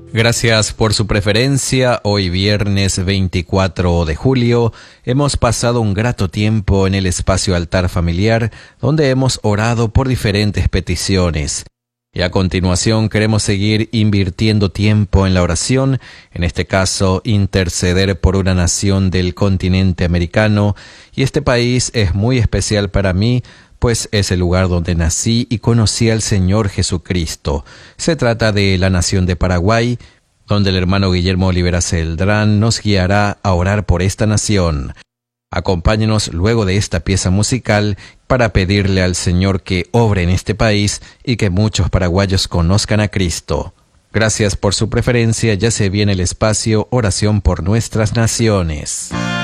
Gracias por su preferencia. Hoy viernes 24 de julio hemos pasado un grato tiempo en el espacio Altar Familiar, donde hemos orado por diferentes peticiones. Y a continuación queremos seguir invirtiendo tiempo en la oración, en este caso interceder por una nación del continente americano, y este país es muy especial para mí, pues es el lugar donde nací y conocí al Señor Jesucristo. Se trata de la nación de Paraguay, donde el hermano Guillermo Olivera Celdrán nos guiará a orar por esta nación. Acompáñenos luego de esta pieza musical para pedirle al Señor que obre en este país y que muchos paraguayos conozcan a Cristo. Gracias por su preferencia. Ya se viene el espacio Oración por Nuestras Naciones.